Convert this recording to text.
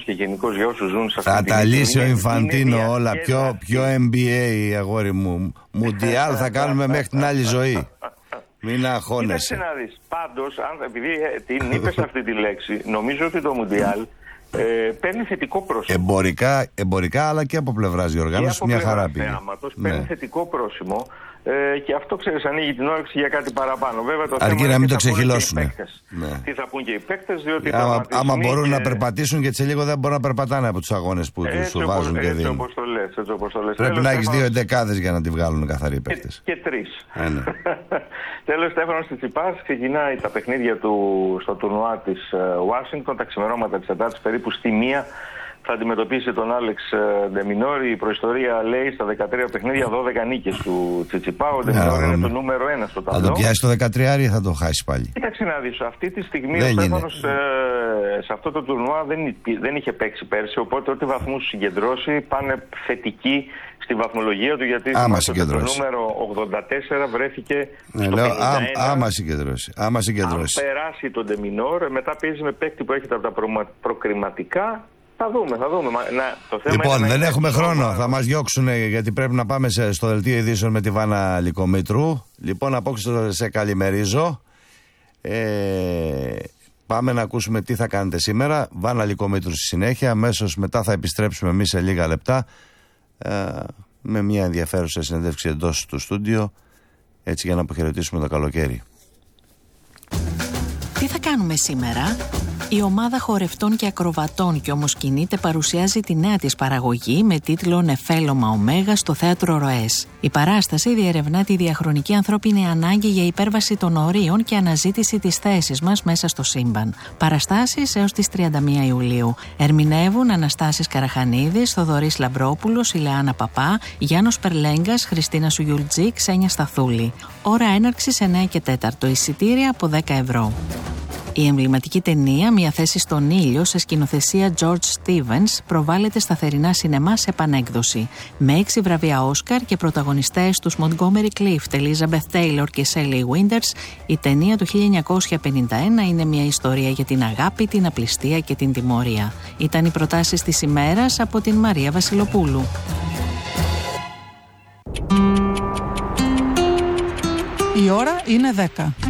και γενικώς για όσους ζουν σε αυτή θα την τα λύσει ο Ινφαντίνο όλα. Πιο NBA, αγόρι μου. Μουντιάλ θα κάνουμε μέχρι την άλλη ζωή. Μην αγχώνεσαι. Κοίταξε να δεις. Πάντως, επειδή την είπες αυτή τη λέξη, νομίζω ότι το Μουντιάλ παίρνει θετικό πρόσημο. Εμπορικά, αλλά και από πλευράς διοργάνωσης μια χαρά πήγε. Παίρνει θετικό πρόσημο και αυτό, ξέρεις, ανοίγει την όρεξη για κάτι παραπάνω. Βέβαια, το αρκεί θέμα να μην είναι το ξεχυλώσουν. Τι θα πούν και οι παίκτες, διότι άμα μπορούν να περπατήσουν και σε λίγο δεν μπορούν να περπατάνε από τους αγώνες που τους βάζουν και δίνουν. Έτσι όπως το λες. Πρέπει να έχεις 2 εντεκάδες για να τη βγάλουν καθαροί οι παίκτες. Και 3. Τέλος, Στέφανος Τσιτσιπάς ξεκινάει τα παιχνίδια του στο τουρνουά της Ουάσιγκτον τα ξημερώματα της Τετάρτης, περίπου στη 1. Θα αντιμετωπίσει τον Άλεξ Ντεμινόρ. Η προϊστορία λέει στα 13 παιχνίδια 12 νίκες του Τσιτσιπά. Ο Ντεμινόρ είναι το νούμερο 1 στο ταμπλό. Θα το πιάσει το 13 ή θα το χάσει πάλι? Κοίταξε να δεις. Αυτή τη στιγμή ο Στέφανος σε αυτό το τουρνουά δεν είχε παίξει πέρσι. Οπότε ό,τι βαθμούς συγκεντρώσει πάνε θετικοί στη βαθμολογία του. Γιατί το νούμερο 84 βρέθηκε στο 51. Άμα συγκεντρώσει. Αν περάσει τον Ντεμινόρ, μετά παίζει με παίκτη που έχετε από τα προκριματικά. Θα δούμε. Το θέμα λοιπόν, δεν έχουμε χρόνο. Θα μας διώξουν γιατί πρέπει να πάμε στο δελτίο ειδήσεων με τη Βάνα Λυκομήτρου. Λοιπόν, απόξω σε καλημερίζω. Πάμε να ακούσουμε τι θα κάνετε σήμερα. Βάνα Λυκομήτρου στη συνέχεια. Αμέσως μετά θα επιστρέψουμε εμείς σε λίγα λεπτά με μια ενδιαφέρουσα συνέντευξη εντός του στούντιο, έτσι για να αποχαιρετήσουμε το καλοκαίρι. Τι θα κάνουμε σήμερα? Η ομάδα χορευτών και ακροβατών «Κι όμως κινείται» παρουσιάζει τη νέα της παραγωγή με τίτλο «Νεφέλωμα Ωμέγα» στο θέατρο Ροές. Η παράσταση διερευνά τη διαχρονική ανθρώπινη ανάγκη για υπέρβαση των ορίων και αναζήτηση της θέσης μας μέσα στο σύμπαν. Παραστάσεις έως τις 31 Ιουλίου. Ερμηνεύουν Αναστάσης Καραχανίδης, Θοδωρής Λαμπρόπουλος, Ηλεάνα Παπά, Γιάννος Περλέγκας, Χριστίνα Σουγιουλτζή, Ξένια Σταθούλη. Ώρα έναρξης 9 και 4. Εισιτήρια από 10 ευρώ. Η εμβληματική ταινία «Μια θέση στον ήλιο» σε σκηνοθεσία George Stevens προβάλλεται στα θερινά σινεμά σε επανέκδοση. Με 6 βραβεία Όσκαρ και πρωταγωνιστές τους Montgomery Clift, Elizabeth Taylor και Shelley Winters, η ταινία του 1951 είναι μια ιστορία για την αγάπη, την απληστία και την τιμωρία. Ήταν οι προτάσεις της ημέρας από την Μαρία Βασιλοπούλου. Η ώρα είναι 10.